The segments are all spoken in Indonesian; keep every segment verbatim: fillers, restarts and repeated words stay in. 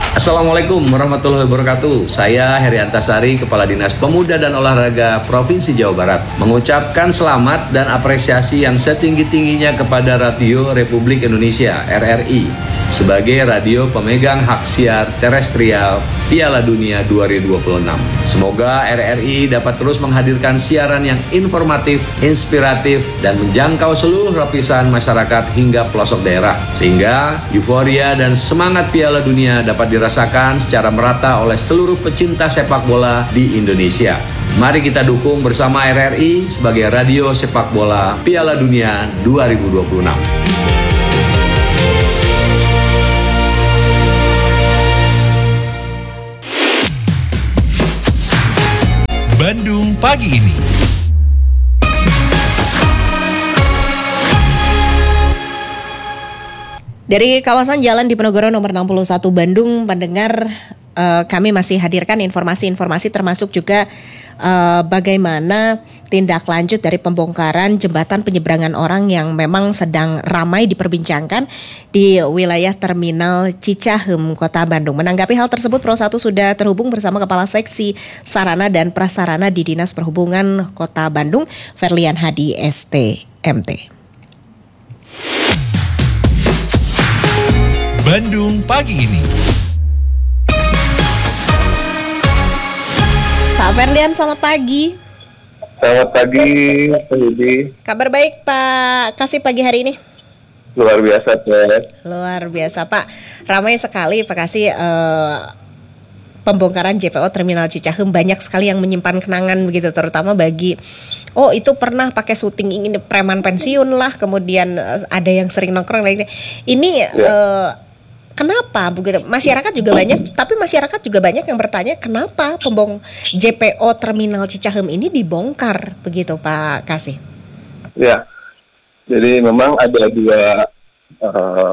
Assalamualaikum warahmatullahi wabarakatuh. Saya Heri Antasari, Kepala Dinas Pemuda dan Olahraga Provinsi Jawa Barat, mengucapkan selamat dan apresiasi yang setinggi-tingginya kepada Radio Republik Indonesia R R I sebagai radio pemegang hak siar terestrial Piala Dunia dua ribu dua puluh enam. Semoga R R I dapat terus menghadirkan siaran yang informatif, inspiratif, dan menjangkau seluruh lapisan masyarakat hingga pelosok daerah, sehingga euforia dan semangat Piala Dunia dapat dirasakan secara merata oleh seluruh pecinta sepak bola di Indonesia. Mari kita dukung bersama R R I sebagai radio sepak bola Piala Dunia dua ribu dua puluh enam. Bandung pagi ini. Dari kawasan Jalan Diponegoro nomor enam puluh satu Bandung, pendengar, uh, kami masih hadirkan informasi-informasi termasuk juga uh, bagaimana tindak lanjut dari pembongkaran jembatan penyeberangan orang yang memang sedang ramai diperbincangkan di wilayah Terminal Cicahem, Kota Bandung. Menanggapi hal tersebut, Pro satu sudah terhubung bersama Kepala Seksi Sarana dan Prasarana di Dinas Perhubungan Kota Bandung, Ferlian Hadi S T M T. Bandung pagi ini. Pak Ferlian, selamat pagi. Selamat pagi, Pak Yudi. Kabar baik, Pak Kasih, pagi hari ini? Luar biasa, Pak. Luar biasa, Pak. Ramai sekali, Pak Kasih, eh, pembongkaran J P O Terminal Cicahem. Banyak sekali yang menyimpan kenangan begitu, terutama bagi, oh itu pernah pakai syuting ingin preman pensiun lah, kemudian eh, ada yang sering nongkrong lagi. Ini ya. eh, Kenapa begitu? Masyarakat juga banyak, tapi masyarakat juga banyak yang bertanya kenapa pembong J P O Terminal Cicahem ini dibongkar begitu, Pak Kasih? Ya, jadi memang ada dua uh,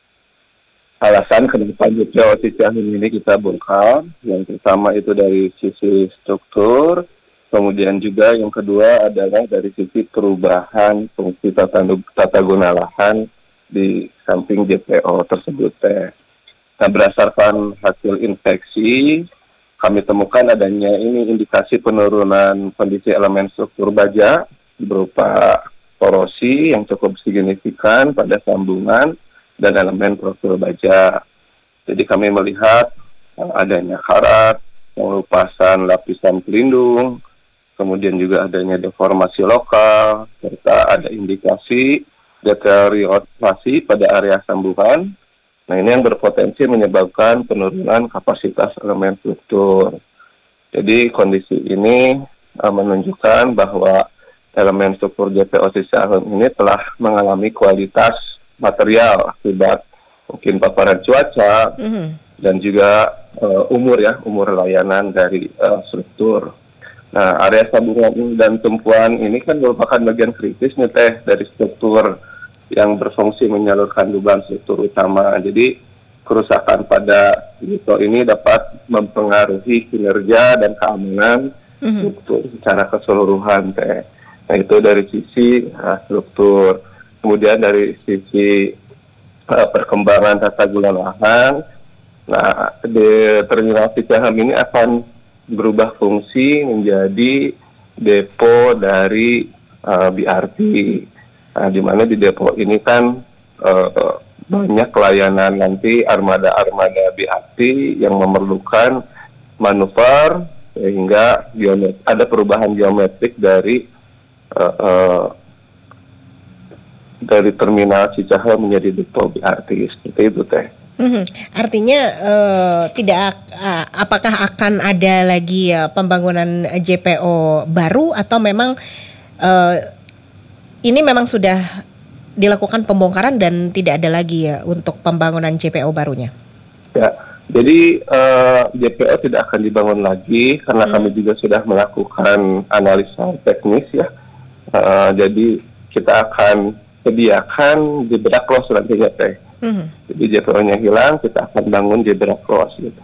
alasan kenapa J P O Cicahem ini kita bongkar. Yang pertama itu dari sisi struktur, kemudian juga yang kedua adalah dari sisi perubahan fungsi tata, tata guna lahan di samping J P O tersebut teh. Nah, berdasarkan hasil inspeksi, kami temukan adanya ini indikasi penurunan kondisi elemen struktur baja berupa korosi yang cukup signifikan pada sambungan dan elemen struktur baja. Jadi kami melihat adanya karat, pengelupasan lapisan pelindung, kemudian juga adanya deformasi lokal, serta ada indikasi deteriorasi pada area sambungan. Nah, ini yang berpotensi menyebabkan penurunan kapasitas elemen struktur. Jadi kondisi ini uh, menunjukkan bahwa elemen struktur J P O Cicahem ini telah mengalami kualitas material akibat mungkin paparan cuaca mm-hmm. dan juga uh, umur ya, umur layanan dari uh, struktur. Nah, area sambungan dan tumpuan ini kan merupakan bagian kritis nih teh dari struktur yang berfungsi menyalurkan beban struktur utama. Jadi kerusakan pada struktur ini dapat mempengaruhi kinerja dan keamanan mm-hmm. struktur secara keseluruhan teh. Nah, itu dari sisi uh, struktur. Kemudian dari sisi uh, perkembangan tata guna lahan, nah di Terminal Cicahem ini akan berubah fungsi menjadi depo dari uh, B R T. Nah, di mana di depo ini kan uh, banyak layanan nanti armada-armada B R T yang memerlukan manuver sehingga geomet- ada perubahan geometrik dari uh, uh, dari Terminal Cicahem menjadi depo B R T seperti itu teh. Mm-hmm. Artinya uh, tidak uh, apakah akan ada lagi uh, pembangunan J P O baru atau memang uh, ini memang sudah dilakukan pembongkaran dan tidak ada lagi ya untuk pembangunan J P O barunya? Ya, jadi uh, J P O tidak akan dibangun lagi karena hmm. kami juga sudah melakukan analisa teknis ya. Uh, jadi kita akan sediakan jebrak los nantinya teh. Hmm. Jadi J P O-nya hilang, kita akan bangun jebrak los gitu.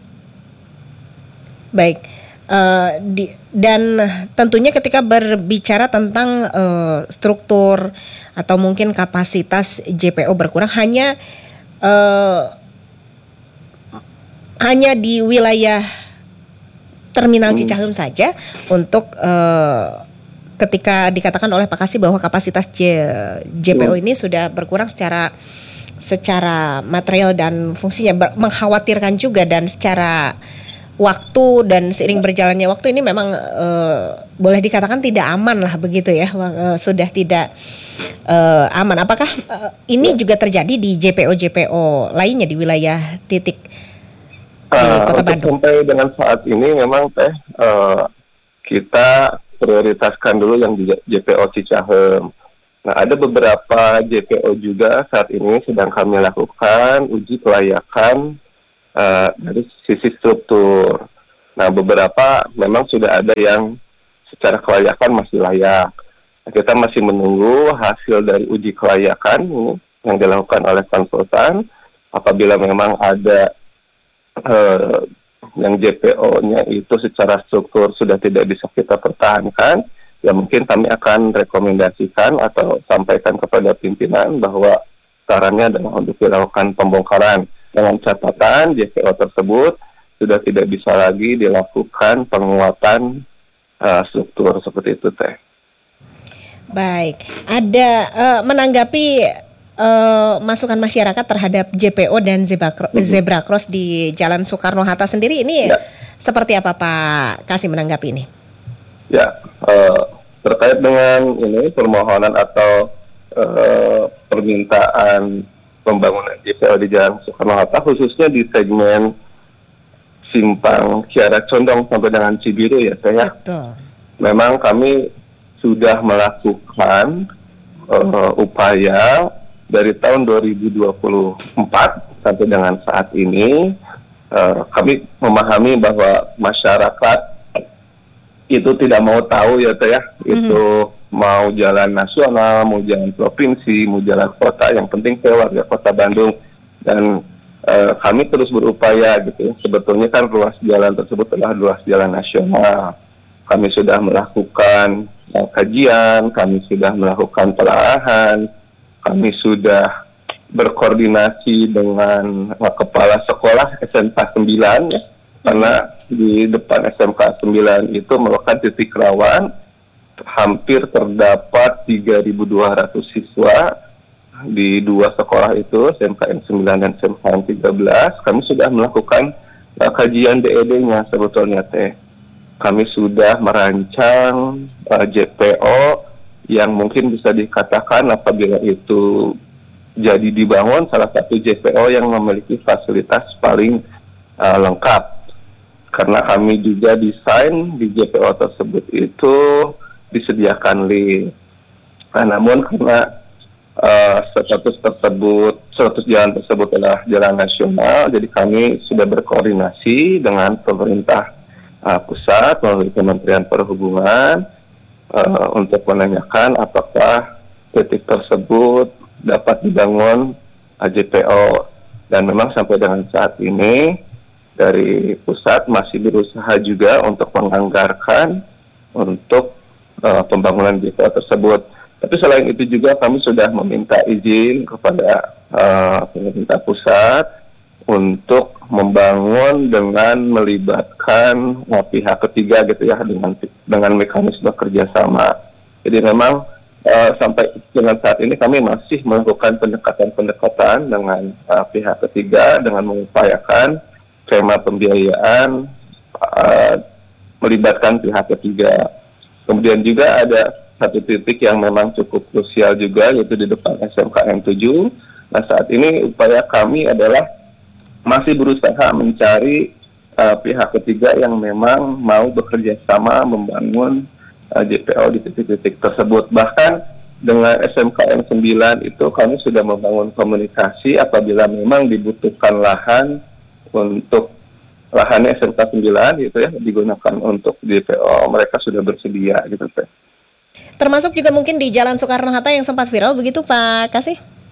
Baik. Uh, di, dan tentunya ketika berbicara tentang uh, struktur atau mungkin kapasitas J P O berkurang, hanya uh, hanya di wilayah Terminal Hmm. Cicaheum saja untuk eh, ketika dikatakan oleh Pak Kasih bahwa kapasitas J- JPO Hmm. ini sudah berkurang secara secara material dan fungsinya, ber- mengkhawatirkan juga, dan secara waktu dan seiring berjalannya waktu ini memang eh, boleh dikatakan tidak aman lah begitu ya, eh, sudah tidak eh, aman. Apakah eh, ini juga terjadi di J P O J P O lainnya di wilayah titik di Ah, Kota untuk Bandung? sampai dengan saat ini memang teh eh, kita prioritaskan dulu yang di J P O Cicaheum. Nah, ada beberapa J P O juga saat ini sedang kami lakukan uji kelayakan eh, dari sisi struktur. Nah, beberapa memang sudah ada yang secara kelayakan masih layak. Nah, kita masih menunggu hasil dari uji kelayakan ini yang dilakukan oleh konsultan. Apabila memang ada eh, yang J P O-nya itu secara struktur sudah tidak bisa kita pertahankan, ya mungkin kami akan rekomendasikan atau sampaikan kepada pimpinan bahwa sarannya adalah untuk dilakukan pembongkaran dengan catatan J P O tersebut sudah tidak bisa lagi dilakukan penguatan eh, struktur seperti itu teh. Baik, ada eh, menanggapi eh, masukan masyarakat terhadap J P O dan zebra, cro- zebra cross di Jalan Soekarno-Hatta sendiri ini Ya. seperti apa Pak Kasih menanggapi ini? Ya, eh, terkait dengan ini permohonan atau eh, permintaan pembangunan J P O di Jalan Soekarno-Hatta khususnya di segmen Simpang Kiara Condong sampai dengan Cibiru ya saya. Betul. Memang kami sudah melakukan eh, upaya dari tahun dua ribu dua puluh empat sampai dengan saat ini. eh, kami memahami bahwa masyarakat itu tidak mau tahu ya teh ya, itu mau jalan nasional, mau jalan provinsi, mau jalan kota, yang penting teh warga Kota Bandung. Dan eh, kami terus berupaya gitu ya. Sebetulnya kan ruas jalan tersebut adalah ruas jalan nasional. Kami sudah melakukan eh, kajian, kami sudah melakukan pelarahan, kami sudah berkoordinasi dengan eh, kepala sekolah S M K sembilan ya, karena di depan S M K sembilan itu merupakan titik rawan, hampir terdapat tiga ribu dua ratus siswa di dua sekolah itu, S M K N sembilan dan S M K N tiga belas. Kami sudah melakukan uh, kajian D E D-nya sebetulnya teh. Kami sudah merancang uh, J P O yang mungkin bisa dikatakan apabila itu jadi dibangun salah satu J P O yang memiliki fasilitas paling uh, lengkap. Karena kami juga desain di J P O tersebut itu disediakan lift. Nah, namun karena uh, status tersebut, status jalan tersebut adalah jalan nasional, jadi kami sudah berkoordinasi dengan pemerintah uh, pusat melalui Kementerian Perhubungan uh, untuk menanyakan apakah titik tersebut dapat dibangun uh, J P O. Dan memang sampai dengan saat ini dari pusat masih berusaha juga untuk menganggarkan untuk uh, pembangunan J P O tersebut. Tapi selain itu juga kami sudah meminta izin kepada uh, pemerintah pusat untuk membangun dengan melibatkan uh, pihak ketiga gitu ya, dengan dengan mekanisme kerjasama. Jadi memang uh, sampai dengan saat ini kami masih melakukan pendekatan-pendekatan dengan uh, pihak ketiga dengan mengupayakan skema pembiayaan uh, melibatkan pihak ketiga. Kemudian juga ada satu titik yang memang cukup krusial juga, yaitu di depan S M K N tujuh. Nah, saat ini upaya kami adalah masih berusaha mencari uh, pihak ketiga yang memang mau bekerja sama membangun uh, J P O di titik-titik tersebut. Bahkan dengan S M K N sembilan itu kami sudah membangun komunikasi apabila memang dibutuhkan lahan untuk lahannya S M K sembilan gitu ya, digunakan untuk J P O, mereka sudah bersedia gitu teh. Termasuk juga mungkin di Jalan Soekarno-Hatta yang sempat viral begitu Pak Kasih?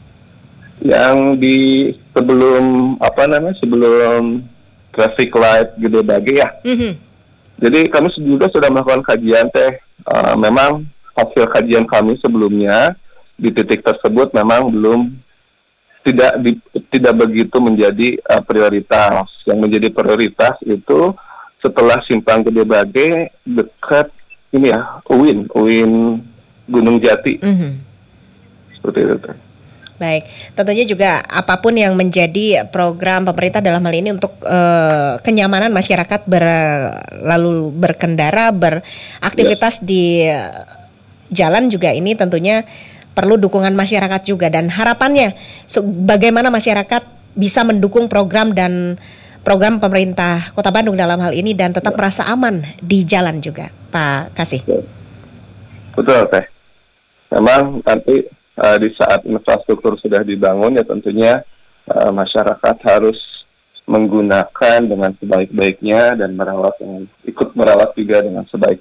Yang di sebelum apa namanya sebelum traffic light Gede Bage ya. Mhm. Jadi kami juga sudah melakukan kajian teh. Uh, memang hasil kajian kami sebelumnya di titik tersebut memang belum tidak di, tidak begitu menjadi uh, prioritas. Yang menjadi prioritas itu setelah Simpang Gede Bage dekat ini ya, U I N, U I N Gunung Jati. Mhm. Seperti itu. Baik, tentunya juga apapun yang menjadi program pemerintah dalam hal ini untuk uh, kenyamanan masyarakat ber, lalu berkendara, beraktivitas ya. Di uh, jalan juga ini tentunya perlu dukungan masyarakat juga, dan harapannya so, bagaimana masyarakat bisa mendukung program dan program pemerintah Kota Bandung dalam hal ini dan tetap ya. merasa aman di jalan juga, Pak Kasih. Betul, Teh. Memang nanti uh, di saat infrastruktur sudah dibangun ya tentunya uh, masyarakat harus menggunakan dengan sebaik-baiknya dan merawat dengan ikut merawat juga dengan sebaik